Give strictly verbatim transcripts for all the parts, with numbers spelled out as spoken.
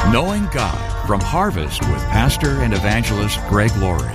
Knowing God from Harvest with Pastor and Evangelist Greg Laurie.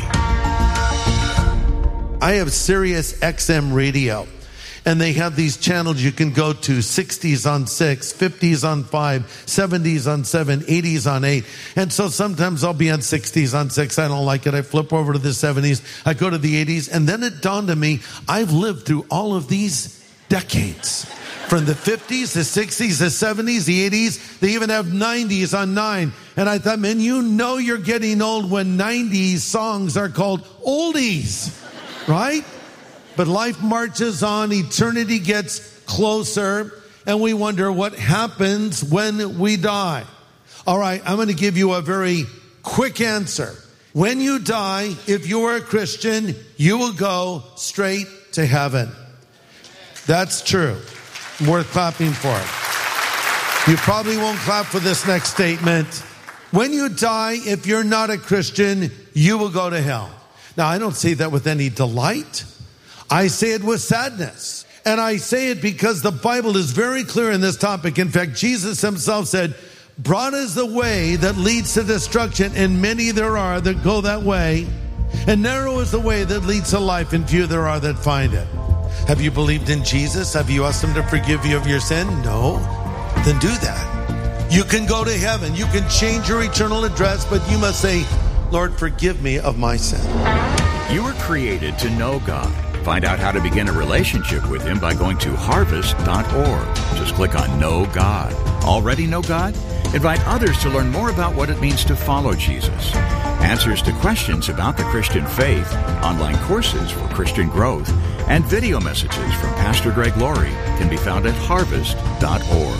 I have Sirius X M radio, and they have these channels you can go to, sixties on six, fifties on five, seventies on seven, eighties on eight. And so sometimes I'll be on sixties on six. I don't like it. I flip over to the seventies. I go to the eighties. And then it dawned on me, I've lived through all of these decades. From the fifties, the sixties, the seventies, the eighties, they even have nineties on nine. And I thought, man, you know you're getting old when nineties songs are called oldies, right? But life marches on, eternity gets closer, and we wonder what happens when we die. All right, I'm going to give you a very quick answer. When you die, if you are a Christian, you will go straight to heaven. That's true. Worth clapping for it. You probably won't clap for this next statement. When you die, if you're not a Christian, you will go to hell. Now, I don't say that with any delight. I say it with sadness. And I say it because the Bible is very clear in this topic. In fact, Jesus himself said, broad is the way that leads to destruction, and many there are that go that way. And narrow is the way that leads to life, and few there are that find it. Have you believed in Jesus? Have you asked him to forgive you of your sin? No. Then do that. You can go to heaven. You can change your eternal address, but you must say, Lord, forgive me of my sin. You were created to know God. Find out how to begin a relationship with him by going to harvest dot org. Just click on Know God. Already know God? Invite others to learn more about what it means to follow Jesus. Answers to questions about the Christian faith, online courses for Christian growth, and video messages from Pastor Greg Laurie can be found at harvest dot org.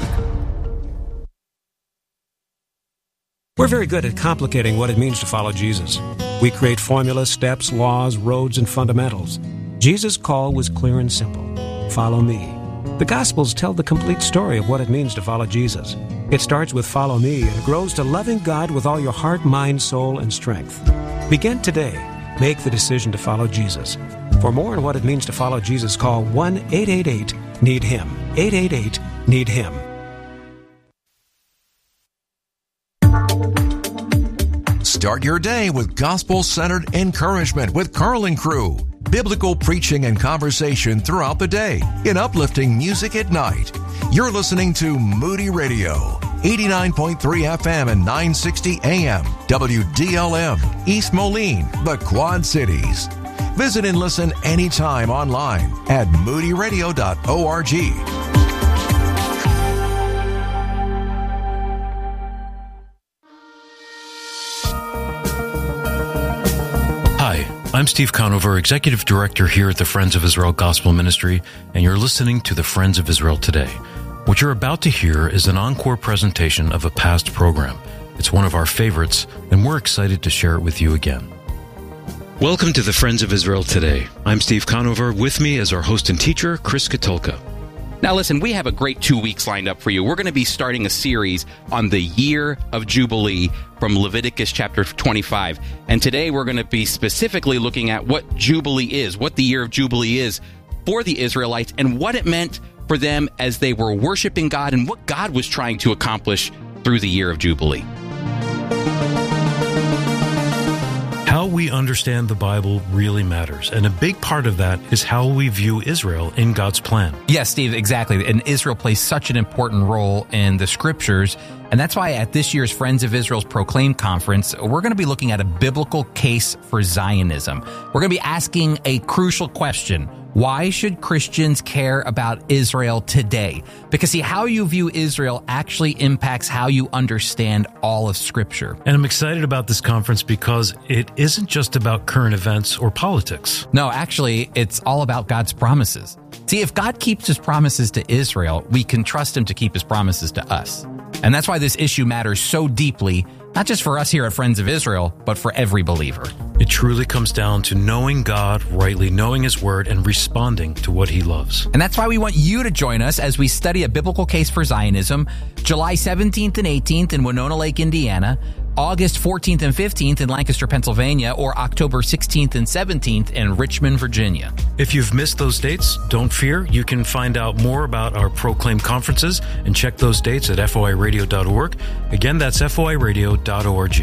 We're very good at complicating what it means to follow Jesus. We create formulas, steps, laws, roads, and fundamentals. Jesus' call was clear and simple. Follow me. The Gospels tell the complete story of what it means to follow Jesus. It starts with follow me and grows to loving God with all your heart, mind, soul, and strength. Begin today. Make the decision to follow Jesus. For more on what it means to follow Jesus, call one eight eight eight need him. eight eight eight need him. Start your day with gospel-centered encouragement with Carl and Crew. Biblical preaching and conversation throughout the day in uplifting music at night. You're listening to Moody Radio, eighty-nine point three F M and nine sixty A M, W D L M, East Moline, the Quad Cities. Visit and listen anytime online at moody radio dot org. Hi, I'm Steve Conover, Executive Director here at the Friends of Israel Gospel Ministry, and you're listening to the Friends of Israel Today. What you're about to hear is an encore presentation of a past program. It's one of our favorites, and we're excited to share it with you again. Welcome to the Friends of Israel Today. I'm Steve Conover. With me is our host and teacher, Chris Katulka. Now listen, we have a great two weeks lined up for you. We're going to be starting a series on the year of Jubilee from Leviticus chapter twenty-five. And today we're going to be specifically looking at what Jubilee is, what the year of Jubilee is for the Israelites, and what it meant for them as they were worshiping God and what God was trying to accomplish through the year of Jubilee. How we understand the Bible really matters, and a big part of that is how we view Israel in God's plan. Yes, Steve, exactly. And Israel plays such an important role in the scriptures, and that's why at this year's Friends of Israel's Proclaim Conference, we're going to be looking at a biblical case for Zionism. We're going to be asking a crucial question. Why should Christians care about Israel today? Because, see, how you view Israel actually impacts how you understand all of Scripture. And I'm excited about this conference because it isn't just about current events or politics. No, actually, it's all about God's promises. See, if God keeps his promises to Israel, we can trust him to keep his promises to us. And that's why this issue matters so deeply, not just for us here at Friends of Israel, but for every believer. It truly comes down to knowing God, rightly knowing his word, and responding to what he loves. And that's why we want you to join us as we study a biblical case for Zionism, July seventeenth and eighteenth in Winona Lake, Indiana. August fourteenth and fifteenth in Lancaster, Pennsylvania, or October sixteenth and seventeenth in Richmond, Virginia. If you've missed those dates, don't fear. You can find out more about our Proclaim conferences and check those dates at F O I radio dot org. Again, that's F O I radio dot org.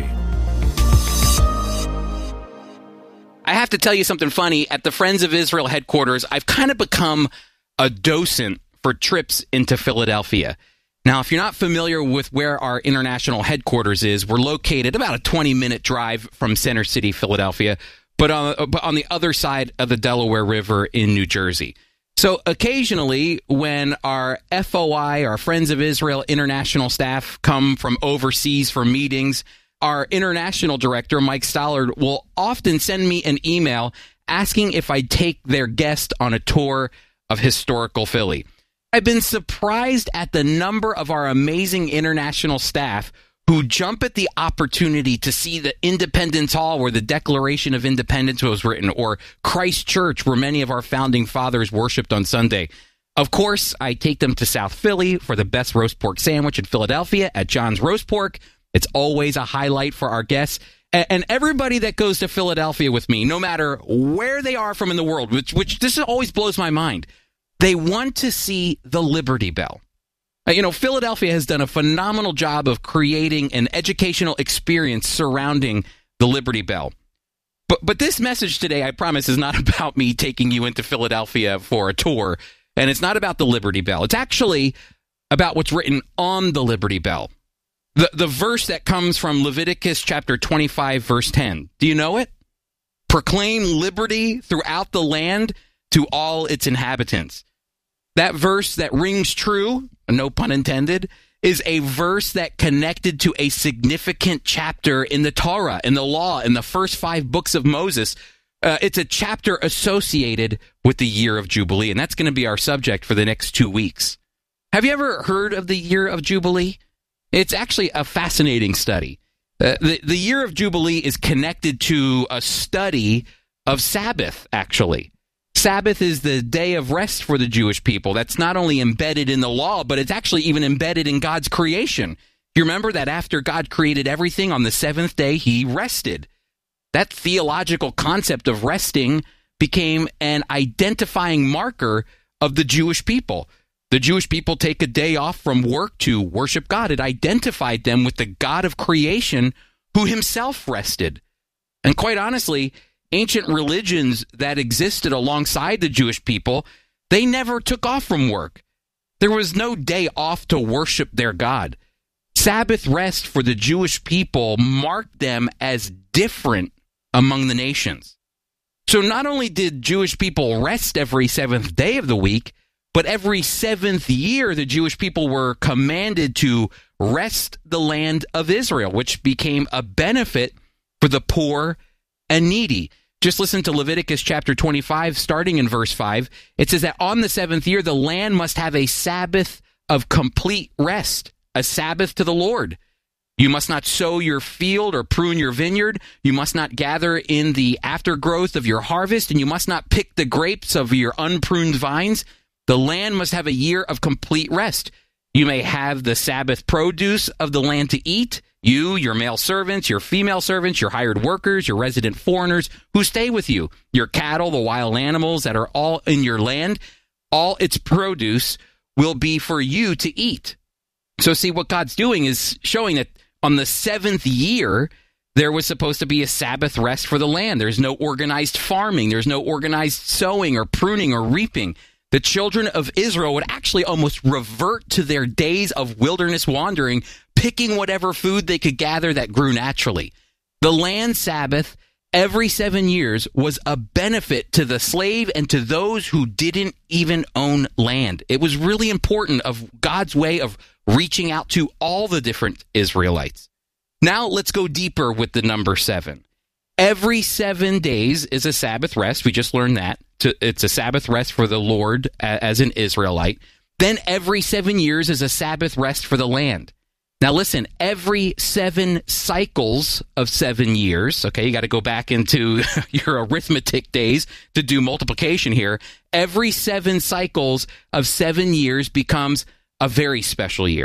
I have to tell you something funny. At the Friends of Israel headquarters, I've kind of become a docent for trips into Philadelphia. Now, if you're not familiar with where our international headquarters is, we're located about a twenty-minute drive from Center City, Philadelphia, but on, but on the other side of the Delaware River in New Jersey. So occasionally, when our F O I, our Friends of Israel international staff, come from overseas for meetings, our international director, Mike Stollard, will often send me an email asking if I'd take their guest on a tour of historical Philly. I've been surprised at the number of our amazing international staff who jump at the opportunity to see the Independence Hall where the Declaration of Independence was written, or Christ Church where many of our founding fathers worshiped on Sunday. Of course, I take them to South Philly for the best roast pork sandwich in Philadelphia at John's Roast Pork. It's always a highlight for our guests. And everybody that goes to Philadelphia with me, no matter where they are from in the world, which, which this always blows my mind, they want to see the Liberty Bell. You know, Philadelphia has done a phenomenal job of creating an educational experience surrounding the Liberty Bell. But but this message today, I promise, is not about me taking you into Philadelphia for a tour, and it's not about the Liberty Bell. It's actually about what's written on the Liberty Bell. The, the verse that comes from Leviticus chapter twenty-five, verse ten. Do you know it? Proclaim liberty throughout the land to all its inhabitants. That verse that rings true, no pun intended, is a verse that connected to a significant chapter in the Torah, in the law, in the first five books of Moses. Uh, it's a chapter associated with the year of Jubilee, and that's going to be our subject for the next two weeks. Have you ever heard of the year of Jubilee? It's actually a fascinating study. Uh, the, the year of Jubilee is connected to a study of Sabbath, actually. Sabbath is the day of rest for the Jewish people. That's not only embedded in the law, but it's actually even embedded in God's creation. You remember that after God created everything, on the seventh day, he rested. That theological concept of resting became an identifying marker of the Jewish people. The Jewish people take a day off from work to worship God. It identified them with the God of creation who himself rested. And quite honestly, ancient religions that existed alongside the Jewish people, they never took off from work. There was no day off to worship their God. Sabbath rest for the Jewish people marked them as different among the nations. So not only did Jewish people rest every seventh day of the week, but every seventh year, the Jewish people were commanded to rest the land of Israel, which became a benefit for the poor and needy. Just listen to Leviticus chapter twenty-five, starting in verse five. It says that on the seventh year, the land must have a Sabbath of complete rest, a Sabbath to the Lord. You must not sow your field or prune your vineyard. You must not gather in the aftergrowth of your harvest, and you must not pick the grapes of your unpruned vines. The land must have a year of complete rest. You may have the Sabbath produce of the land to eat. You, your male servants, your female servants, your hired workers, your resident foreigners who stay with you, your cattle, the wild animals that are all in your land, all its produce will be for you to eat. So see, what God's doing is showing that on the seventh year, there was supposed to be a Sabbath rest for the land. There's no organized farming. There's no organized sowing or pruning or reaping. The children of Israel would actually almost revert to their days of wilderness wandering, picking whatever food they could gather that grew naturally. The land Sabbath every seven years was a benefit to the slave and to those who didn't even own land. It was really important of God's way of reaching out to all the different Israelites. Now let's go deeper with the number seven. Every seven days is a Sabbath rest. We just learned that. It's a Sabbath rest for the Lord as an Israelite. Then every seven years is a Sabbath rest for the land. Now listen, every seven cycles of seven years, okay, you got to go back into your arithmetic days to do multiplication here. Every seven cycles of seven years becomes a very special year.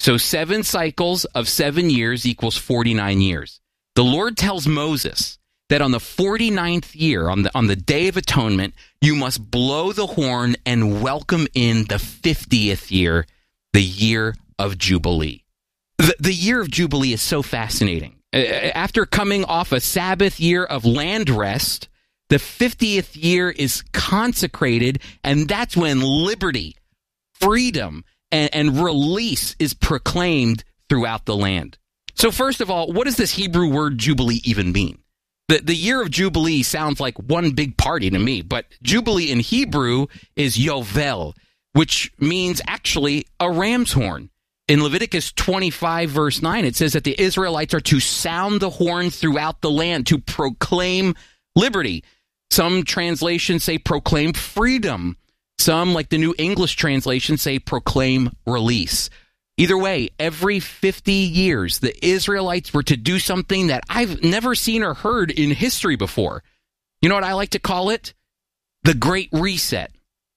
So seven cycles of seven years equals forty-nine years. The Lord tells Moses that on the forty-ninth year, on the on the Day of Atonement, you must blow the horn and welcome in the fiftieth year, the year of Jubilee. The, the year of Jubilee is so fascinating. After coming off a Sabbath year of land rest, the fiftieth year is consecrated, and that's when liberty, freedom, and, and release is proclaimed throughout the land. So first of all, what does this Hebrew word Jubilee even mean? The, the year of Jubilee sounds like one big party to me, but Jubilee in Hebrew is Yovel, which means actually a ram's horn. In Leviticus twenty-five, verse nine, it says that the Israelites are to sound the horn throughout the land, to proclaim liberty. Some translations say proclaim freedom. Some, like the New English translation, say proclaim release. Either way, every fifty years, the Israelites were to do something that I've never seen or heard in history before. You know what I like to call it? The Great Reset.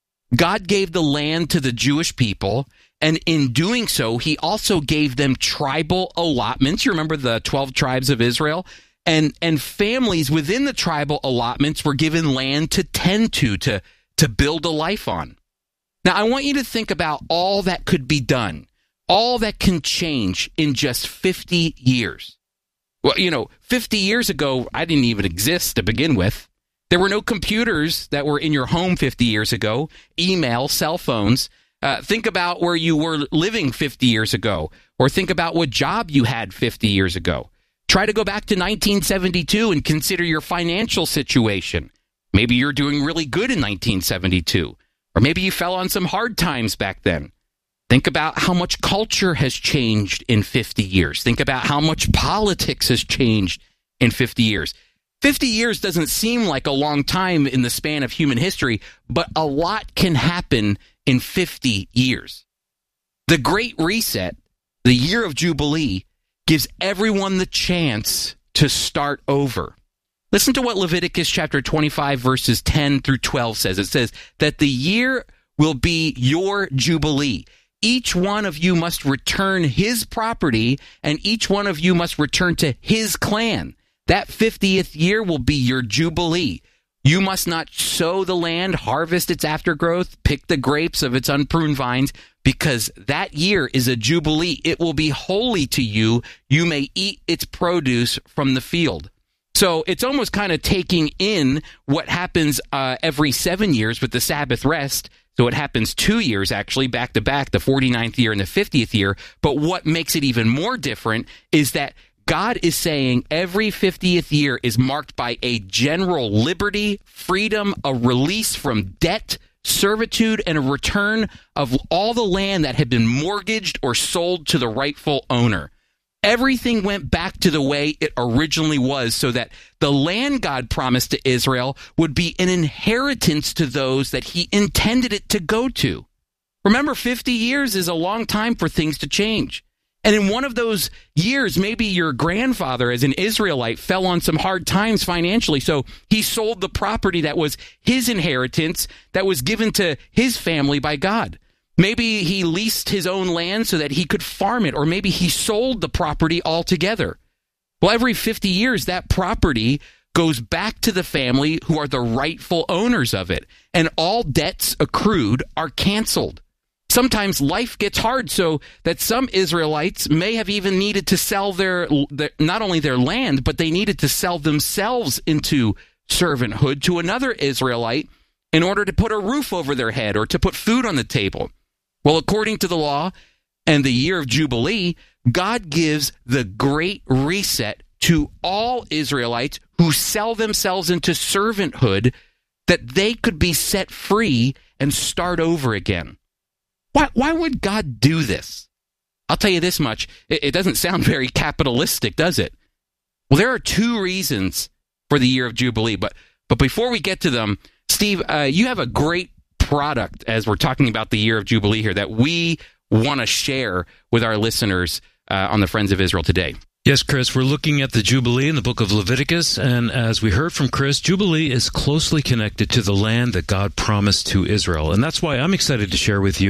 God gave the land to the Jewish people, and in doing so, he also gave them tribal allotments. You remember the twelve tribes of Israel? And and families within the tribal allotments were given land to tend to, to, to build a life on. Now, I want you to think about all that could be done. All that can change in just fifty years. Well, you know, fifty years ago, I didn't even exist to begin with. There were no computers that were in your home fifty years ago, email, cell phones. Uh, think about where you were living fifty years ago, or think about what job you had fifty years ago. Try to go back to nineteen seventy-two and consider your financial situation. Maybe you're doing really good in nineteen seventy-two, or maybe you fell on some hard times back then. Think about how much culture has changed in fifty years. Think about how much politics has changed in fifty years. fifty years doesn't seem like a long time in the span of human history, but a lot can happen in fifty years. The Great Reset, the year of Jubilee, gives everyone the chance to start over. Listen to what Leviticus chapter twenty-five, verses ten through twelve says. It says that the year will be your Jubilee. Each one of you must return his property, and each one of you must return to his clan. That fiftieth year will be your Jubilee. You must not sow the land, harvest its aftergrowth, pick the grapes of its unpruned vines, because that year is a Jubilee. It will be holy to you. You may eat its produce from the field. So it's almost kind of taking in what happens uh, every seven years with the Sabbath rest. So it happens two years, actually, back to back, the forty-ninth year and the fiftieth year. But what makes it even more different is that God is saying every fiftieth year is marked by a general liberty, freedom, a release from debt, servitude, and a return of all the land that had been mortgaged or sold to the rightful owner. Everything went back to the way it originally was, so that the land God promised to Israel would be an inheritance to those that he intended it to go to. Remember, fifty years is a long time for things to change. And in one of those years, maybe your grandfather as an Israelite fell on some hard times financially, so he sold the property that was his inheritance that was given to his family by God. Maybe he leased his own land so that he could farm it, or maybe he sold the property altogether. Well, every fifty years, that property goes back to the family who are the rightful owners of it, and all debts accrued are canceled. Sometimes life gets hard, so that some Israelites may have even needed to sell their, their not only their land, but they needed to sell themselves into servanthood to another Israelite in order to put a roof over their head or to put food on the table. Well, according to the law and the year of Jubilee, God gives the Great Reset to all Israelites who sell themselves into servanthood, that they could be set free and start over again. Why, why would God do this? I'll tell you this much. It, it doesn't sound very capitalistic, does it? Well, there are two reasons for the year of Jubilee. But, but before we get to them, Steve, uh, you have a great product as we're talking about the year of Jubilee here that we want to share with our listeners uh, on the Friends of Israel today. Yes, Chris, we're looking at the Jubilee in the book of Leviticus, and as we heard from Chris, Jubilee is closely connected to the land that God promised to Israel, and that's why I'm excited to share with you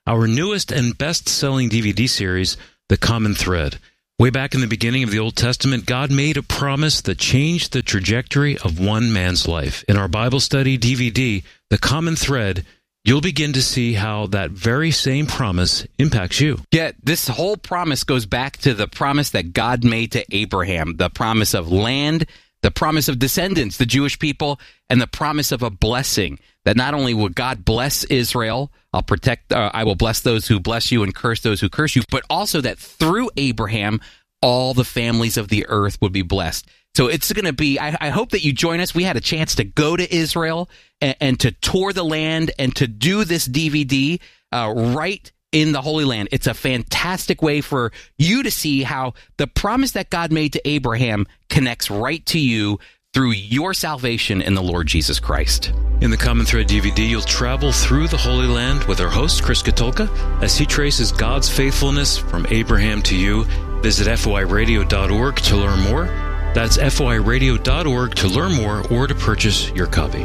our newest and best-selling D V D series, The Common Thread. Way back in the beginning of the Old Testament, God made a promise that changed the trajectory of one man's life. In our Bible study D V D, The Common Thread, you'll begin to see how that very same promise impacts you. Yeah, this whole promise goes back to the promise that God made to Abraham, the promise of land, the promise of descendants, the Jewish people, and the promise of a blessing, that not only would God bless Israel, I'll protect, uh, I will bless those who bless you and curse those who curse you, but also that through Abraham, all the families of the earth would be blessed. So it's going to be, I, I hope that you join us. We had a chance to go to Israel and, and to tour the land and to do this D V D uh, right in the Holy Land. It's a fantastic way for you to see how the promise that God made to Abraham connects right to you through your salvation in the Lord Jesus Christ. In the Common Thread D V D, you'll travel through the Holy Land with our host, Chris Katulka, as he traces God's faithfulness from Abraham to you. Visit F O I radio dot org to learn more. That's F O I radio dot org to learn more or to purchase your copy.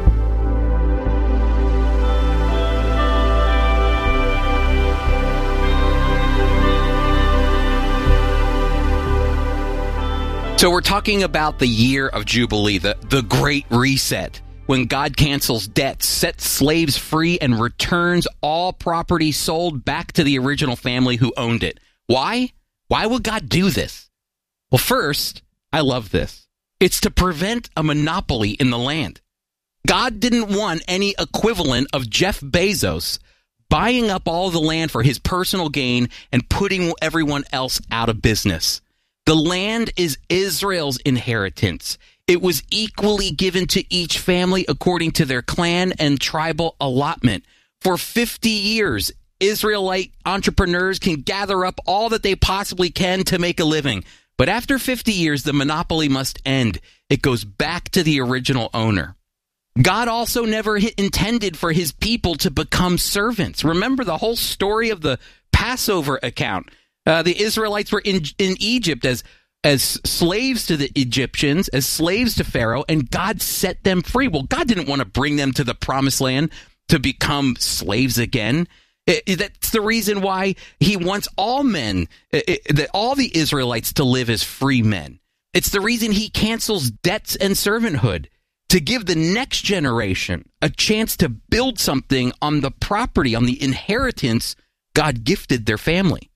So we're talking about the year of Jubilee, the, the Great Reset, when God cancels debts, sets slaves free, and returns all property sold back to the original family who owned it. Why? Why would God do this? Well, first, I love this. It's to prevent a monopoly in the land. God didn't want any equivalent of Jeff Bezos buying up all the land for his personal gain and putting everyone else out of business. The land is Israel's inheritance. It was equally given to each family according to their clan and tribal allotment. For fifty years, Israelite entrepreneurs can gather up all that they possibly can to make a living. But after fifty years, the monopoly must end. It goes back to the original owner. God also never intended for his people to become servants. Remember the whole story of the Passover account. Uh, the Israelites were in, in Egypt as, as slaves to the Egyptians, as slaves to Pharaoh, and God set them free. Well, God didn't want to bring them to the promised land to become slaves again. It, it, that's the reason why he wants all men, it, it, all the Israelites to live as free men. It's the reason he cancels debts and servanthood, to give the next generation a chance to build something on the property, on the inheritance God gifted their family.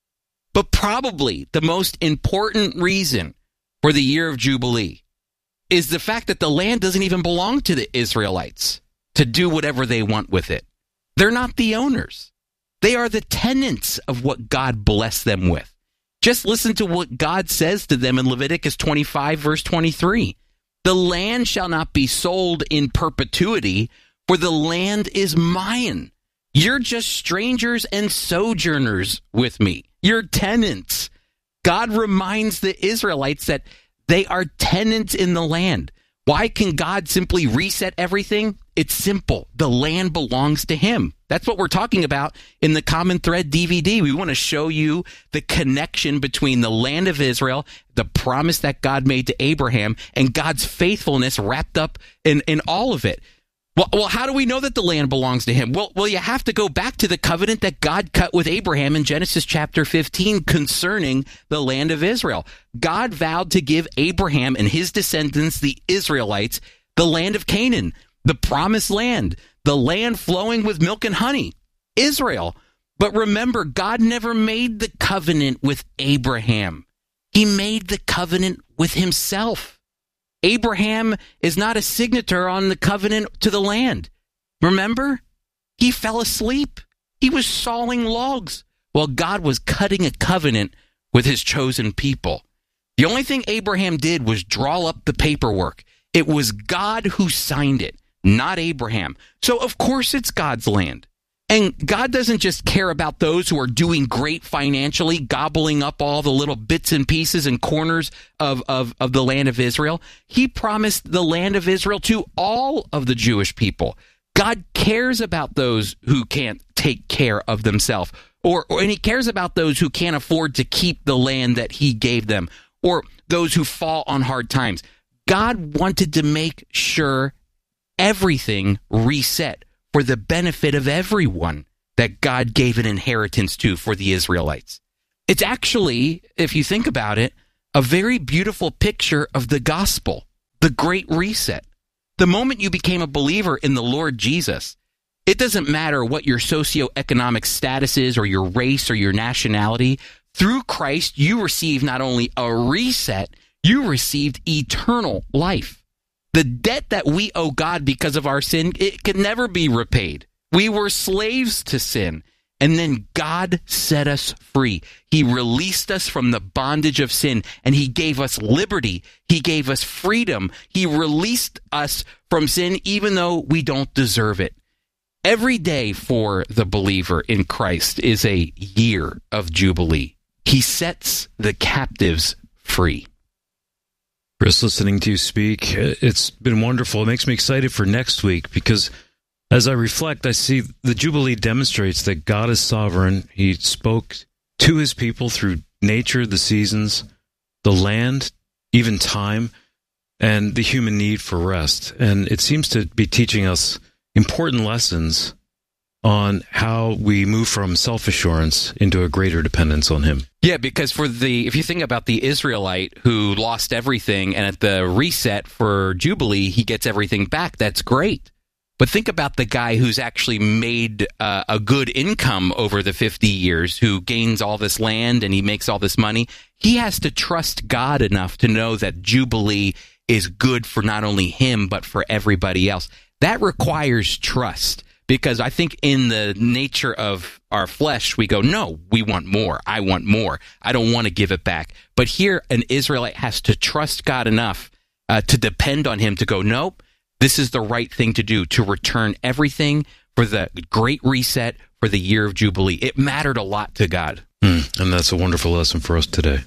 But probably the most important reason for the year of Jubilee is the fact that the land doesn't even belong to the Israelites to do whatever they want with it. They're not the owners. They are the tenants of what God blessed them with. Just listen to what God says to them in Leviticus twenty-five, verse twenty-three. The land shall not be sold in perpetuity, for the land is mine. You're just strangers and sojourners with me. You're tenants. God reminds the Israelites that they are tenants in the land. Why can God simply reset everything? It's simple. The land belongs to him. That's what we're talking about in the Common Thread D V D. We want to show you the connection between the land of Israel, the promise that God made to Abraham, and God's faithfulness wrapped up in, in all of it. Well, well, how do we know that the land belongs to him? Well, well, you have to go back to the covenant that God cut with Abraham in Genesis chapter fifteen concerning the land of Israel. God vowed to give Abraham and his descendants, the Israelites, the land of Canaan, the promised land, the land flowing with milk and honey, Israel. But remember, God never made the covenant with Abraham. He made the covenant with himself. Abraham is not a signator on the covenant to the land. Remember? He fell asleep. He was sawing logs while God was cutting a covenant with his chosen people. The only thing Abraham did was draw up the paperwork. It was God who signed it, not Abraham. So, of course, it's God's land. And God doesn't just care about those who are doing great financially, gobbling up all the little bits and pieces and corners of, of, of the land of Israel. He promised the land of Israel to all of the Jewish people. God cares about those who can't take care of themselves, or, or and he cares about those who can't afford to keep the land that he gave them, or those who fall on hard times. God wanted to make sure everything reset for the benefit of everyone. that God gave an inheritance to for the Israelites. It's actually, if you think about it, a very beautiful picture of the gospel, the Great Reset. The moment you became a believer in the Lord Jesus, it doesn't matter what your socioeconomic status is or your race or your nationality. Through Christ, you receive not only a reset, you received eternal life. The debt that we owe God because of our sin, it can never be repaid. We were slaves to sin. And then God set us free. He released us from the bondage of sin, and he gave us liberty. He gave us freedom. He released us from sin even though we don't deserve it. Every day for the believer in Christ is a year of Jubilee. He sets the captives free. Chris, listening to you speak, it's been wonderful. It makes me excited for next week because as I reflect, I see the Jubilee demonstrates that God is sovereign. He spoke to his people through nature, the seasons, the land, even time, and the human need for rest. And it seems to be teaching us important lessons on how we move from self-assurance into a greater dependence on him. Yeah, because for the if you think about the Israelite who lost everything, and at the reset for Jubilee, he gets everything back, that's great. But think about the guy who's actually made uh, a good income over the fifty years, who gains all this land and he makes all this money. He has to trust God enough to know that Jubilee is good for not only him, but for everybody else. That requires trust, because I think in the nature of our flesh, we go, no, we want more. I want more. I don't want to give it back. But here, an Israelite has to trust God enough uh, to depend on him to go, nope. This is the right thing to do, to return everything for the great reset for the year of Jubilee. It mattered a lot to God. Mm, and that's a wonderful lesson for us today.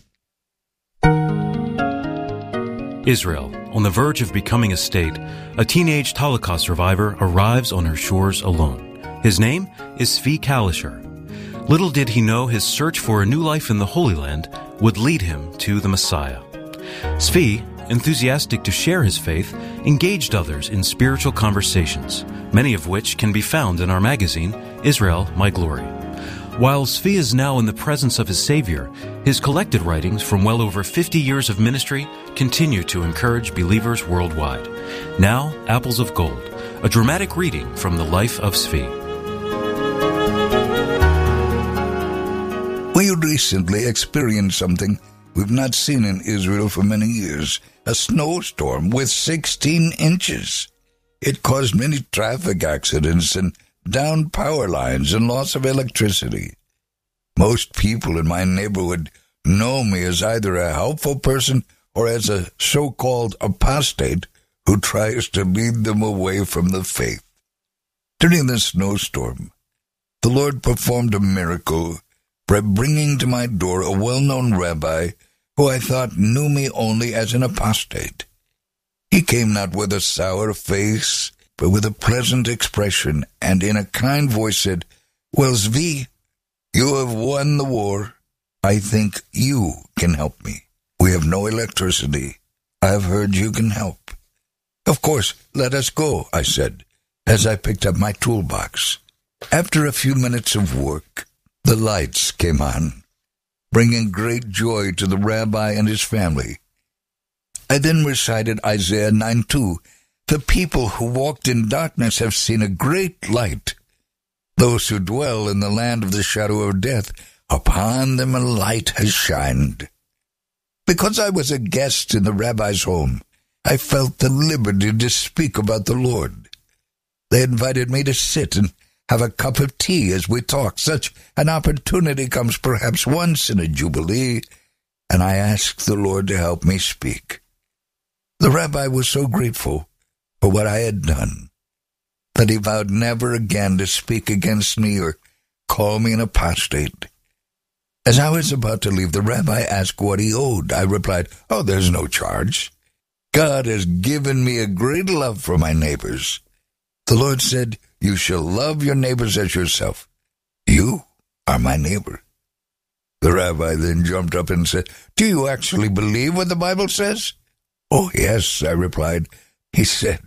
Israel, on the verge of becoming a state, a teenage Holocaust survivor arrives on her shores alone. His name is Zvi Kalisher. Little did he know his search for a new life in the Holy Land would lead him to the Messiah. Zvi, enthusiastic to share his faith, engaged others in spiritual conversations, many of which can be found in our magazine, Israel, My Glory. While Zvi is now in the presence of his Savior, his collected writings from well over fifty years of ministry continue to encourage believers worldwide. Now, Apples of Gold, a dramatic reading from the life of Zvi. We recently experienced something we've not seen in Israel for many years, a snowstorm with sixteen inches. It caused many traffic accidents and downed power lines and loss of electricity. Most people in my neighborhood know me as either a helpful person or as a so-called apostate who tries to lead them away from the faith. During the snowstorm, the Lord performed a miracle by bringing to my door a well-known rabbi who I thought knew me only as an apostate. He came not with a sour face, but with a pleasant expression, and in a kind voice said, "Well, Zvi, you have won the war. I think you can help me. We have no electricity. I have heard you can help." "Of course, let us go," I said, as I picked up my toolbox. After a few minutes of work, the lights came on, bringing great joy to the rabbi and his family. I then recited Isaiah nine two, "The people who walked in darkness have seen a great light. Those who dwell in the land of the shadow of death, upon them a light has shined." Because I was a guest in the rabbi's home, I felt the liberty to speak about the Lord. They invited me to sit and have a cup of tea as we talked. Such an opportunity comes perhaps once in a Jubilee, and I asked the Lord to help me speak. The rabbi was so grateful for what I had done that he vowed never again to speak against me or call me an apostate. As I was about to leave, the rabbi asked what he owed. I replied, "Oh, there's no charge. God has given me a great love for my neighbors. The Lord said, 'You shall love your neighbors as yourself.' You are my neighbor." The rabbi then jumped up and said, "Do you actually believe what the Bible says?" "Oh, yes," I replied. He said,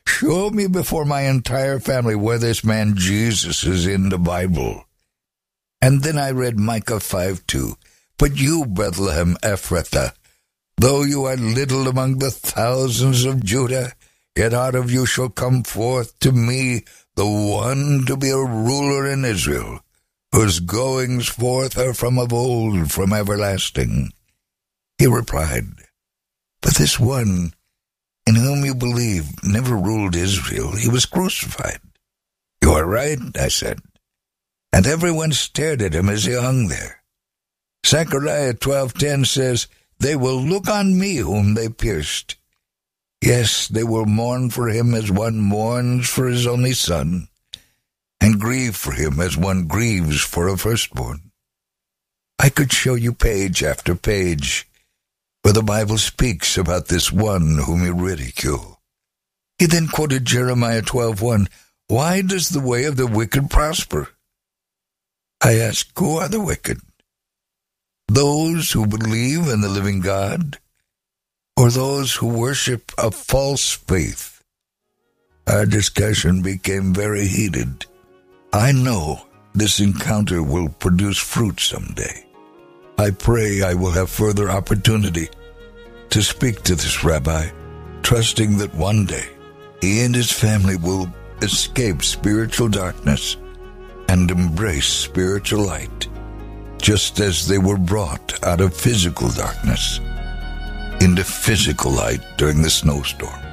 Show me before my entire family where this man Jesus is in the Bible. And then I read Micah five two. But you, Bethlehem Ephrathah, though you are little among the thousands of Judah, yet out of you shall come forth to me the one to be a ruler in Israel, whose goings forth are from of old, from everlasting. He replied, But this one in whom you believe never ruled Israel. He was crucified. You are right, I said. And everyone stared at him as he hung there. Zechariah twelve ten says, They will look on me whom they pierced. Yes, they will mourn for him as one mourns for his only son, and grieve for him as one grieves for a firstborn. I could show you page after page where the Bible speaks about this one whom you ridicule. He then quoted Jeremiah twelve one, Why does the way of the wicked prosper? I ask, who are the wicked? Those who believe in the living God, or those who worship a false faith? Our discussion became very heated. I know this encounter will produce fruit someday. I pray I will have further opportunity to speak to this rabbi, trusting that one day he and his family will escape spiritual darkness and embrace spiritual light, just as they were brought out of physical darkness into physical light during the snowstorm.